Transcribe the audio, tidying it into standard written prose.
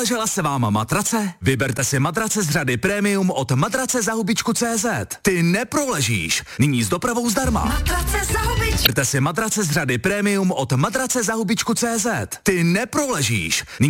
Neproležela se vám matrace? Vyberte si matrace z řady Premium od Matrace za hubičku.cz. Ty neproležíš. Nyní s dopravou zdarma. Matrace za hubičku. Vyberte si matrace z řady Premium od Matrace za hubičku.cz. Ty neproležíš.